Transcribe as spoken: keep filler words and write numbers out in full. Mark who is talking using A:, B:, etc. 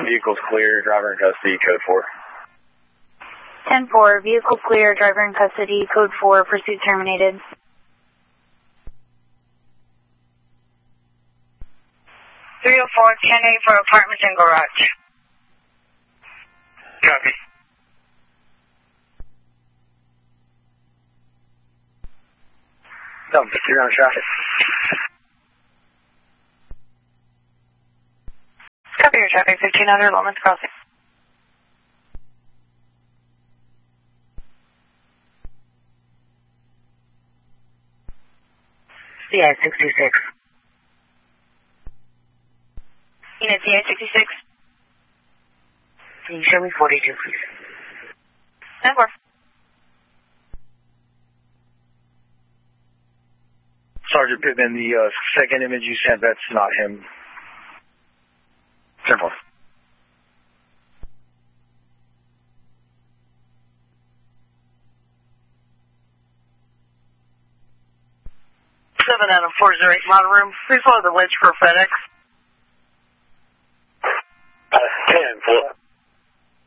A: Vehicle's clear, driver in custody, code four.
B: ten four, vehicle clear, driver in custody, code four, pursuit terminated.
C: three oh four, ten eight for apartments and garage.
D: Copy.
A: No, you're on traffic.
C: Copy your traffic, fifteen hundred, Lawrence Crossing.
E: C I sixty-six.
C: Unit C I sixty-six.
E: Can you show me forty-two, please?
C: ten four.
A: Sergeant Pittman, the uh, second image you sent, that's not him. ten four.
D: seven Adam four oh eight model room. Please follow the wedge for FedEx.
A: ten four.